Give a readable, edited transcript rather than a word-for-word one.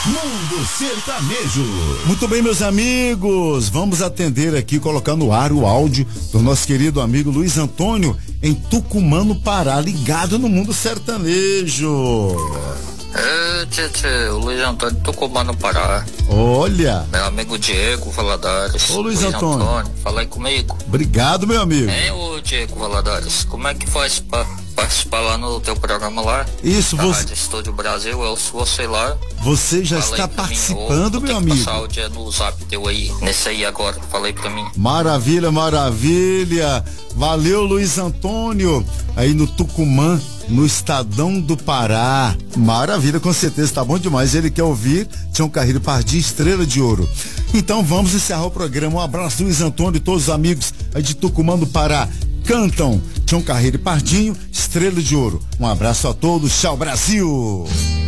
Mundo Sertanejo. Muito bem, meus amigos, vamos atender aqui, colocar no ar o áudio do nosso querido amigo Luiz Antônio, em Tucumã, no Pará, ligado no Mundo Sertanejo. Tchê, o Luiz Antônio Tucumã no Pará. Olha. Meu amigo Diego Valadares. Ô, Luiz Antônio. Fala aí comigo. Obrigado, meu amigo. Ô Diego Valadares, como é que faz pra participar lá no teu programa lá? Isso, você. Rádio Estúdio Brasil, eu ouço você lá. Você já Fala está participando, meu amigo. Passar o dia no zap teu aí, nesse aí agora, fala aí pra mim. Maravilha, maravilha. Valeu, Luiz Antônio, aí no Tucumã, no Estadão do Pará. Maravilha, com certeza, tá bom demais. Ele quer ouvir Tião Carreiro Pardinho, Estrela de Ouro. Então vamos encerrar o programa. Um abraço, Luiz Antônio e todos os amigos aí de Tucumã do Pará. Cantam Tião Carreiro Pardinho, Estrela de Ouro. Um abraço a todos, tchau, Brasil.